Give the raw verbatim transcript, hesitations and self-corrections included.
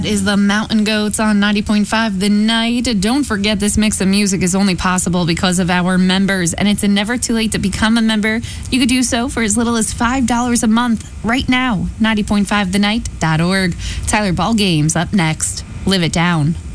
Is the Mountain Goats on ninety point five The Night. Don't forget, this mix of music is only possible because of our members, and it's never too late to become a member. You could do so for as little as five dollars a month right now. ninety point five the night dot org. Tyler Ball Games up next. Live it down.